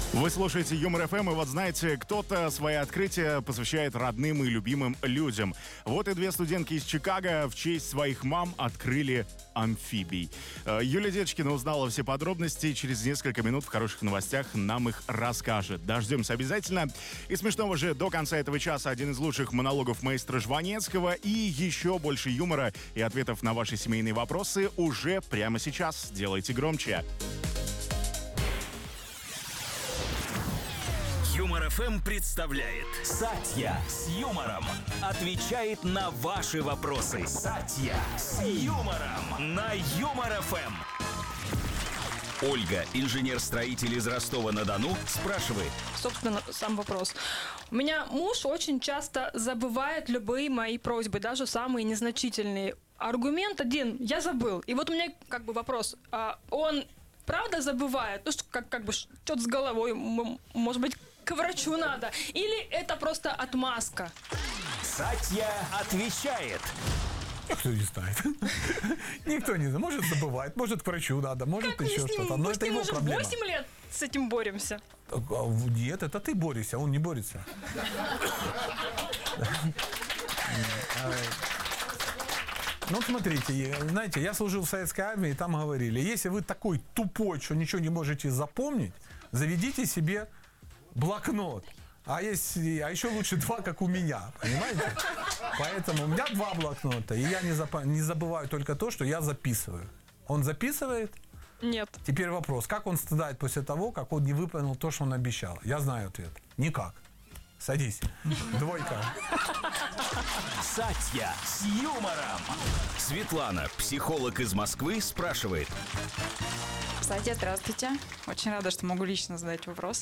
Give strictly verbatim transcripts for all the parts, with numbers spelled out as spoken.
Вы слушаете Юмор эф эм, и вот знаете, кто-то свои открытия посвящает родным и любимым людям. Вот и две студентки из Чикаго в честь своих мам открыли амфибий. Юлия Дедочкина узнала все подробности. Через несколько минут в хороших новостях нам их расскажет. Дождемся обязательно. И смешного же до конца этого часа один из лучших монологов маэстро Жванецкого и еще больше юмора и ответов на ваши семейные вопросы уже прямо сейчас. Делайте громче. Юмор эф эм представляет Сатья с юмором отвечает на ваши вопросы. Сатья с юмором на Юмор эф эм. Ольга, инженер-строитель из Ростова-на-Дону, спрашивает. Собственно, сам вопрос. У меня муж очень часто забывает любые мои просьбы, даже самые незначительные. Аргумент один, я забыл. И вот у меня как бы вопрос. А он правда забывает? Ну, что, как, как бы что-то с головой, может быть, к врачу надо? Или это просто отмазка? Сатья отвечает. Никто не знает. Никто не знает. Может, забывает, может, к врачу надо, может, как еще что-то. Но мы это с ним его уже проблема. восемь лет с этим боремся. Нет, это ты борешься, он не борется. Ну, смотрите, знаете, я служил в советской армии, и там говорили, если вы такой тупой, что ничего не можете запомнить, заведите себе блокнот. А, если, а еще лучше два, как у меня, понимаете? Поэтому у меня два блокнота, и я не, зап- не забываю только то, что я записываю. Он записывает? Нет. Теперь вопрос, как он страдает после того, как он не выполнил то, что он обещал? Я знаю ответ. Никак. Садись. Двойка. Сатья с юмором. Светлана, психолог из Москвы, спрашивает. Кстати, здравствуйте. Очень рада, что могу лично задать вопрос.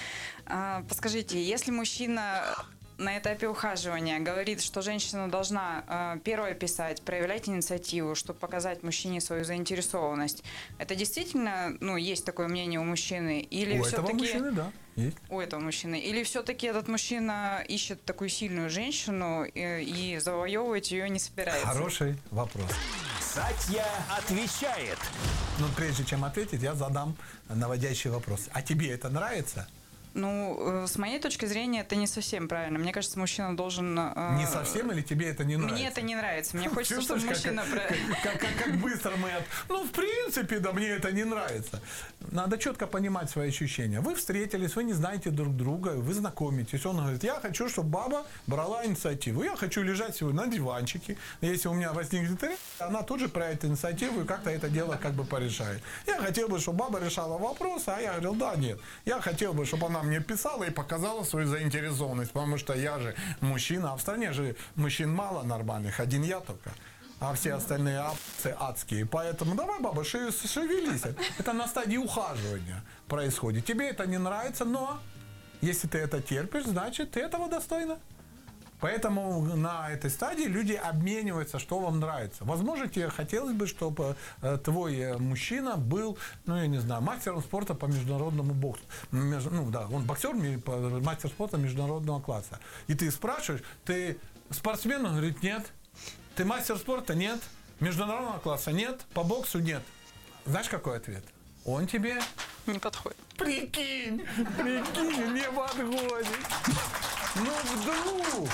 А, подскажите, если мужчина на этапе ухаживания говорит, что женщина должна э, первой писать, проявлять инициативу, чтобы показать мужчине свою заинтересованность, это действительно, ну, есть такое мнение у мужчины? Или у все-таки... этого мужчины, да, есть. У этого мужчины. Или все-таки этот мужчина ищет такую сильную женщину и, и завоевывать ее не собирается? Хороший вопрос. Сатья отвечает. Но прежде чем ответить, я задам наводящий вопрос. А тебе это нравится? Ну, с моей точки зрения, это не совсем правильно. Мне кажется, мужчина должен... Э... Не совсем или тебе это не нравится? Мне это не нравится. Мне хочется, чтобы как, мужчина... Как, как, как, как быстро мы... От... Ну, в принципе, да, мне это не нравится. Надо четко понимать свои ощущения. Вы встретились, вы не знаете друг друга, вы знакомитесь. Он говорит, я хочу, чтобы баба брала инициативу. Я хочу лежать сегодня на диванчике. Если у меня возникнет интерес, она тут же проявит инициативу и как-то это дело как бы порешает. Я хотел бы, чтобы баба решала вопрос, а я говорил, да, нет. Я хотел бы, чтобы она мне писала и показала свою заинтересованность, потому что я же мужчина, а в стране же мужчин мало нормальных, один я только, а все остальные апцы адские. Поэтому давай, баба, шевелись. Это на стадии ухаживания происходит. Тебе это не нравится, но если ты это терпишь, значит, ты этого достойна. Поэтому на этой стадии люди обмениваются, что вам нравится. Возможно, тебе хотелось бы, чтобы твой мужчина был, ну, я не знаю, мастером спорта по международному боксу. Ну, да, он боксер, мастер спорта международного класса. И ты спрашиваешь, ты спортсмен? Он говорит, нет. Ты мастер спорта? Нет. Международного класса? Нет. По боксу? Нет. Знаешь, какой ответ? Он тебе... Не подходит. Прикинь, прикинь, не подходит. Ну, вдруг,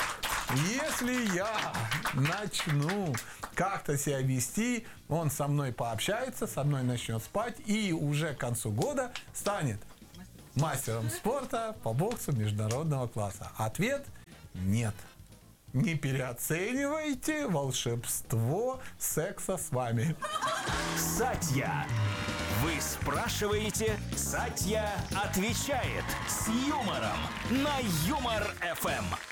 если я начну как-то себя вести, он со мной пообщается, со мной начнет спать и уже к концу года станет мастером спорта по боксу международного класса. Ответ – нет. Не переоценивайте волшебство секса с вами. Сатья. Вы спрашиваете, Сатья отвечает с юмором на Юмор эф эм.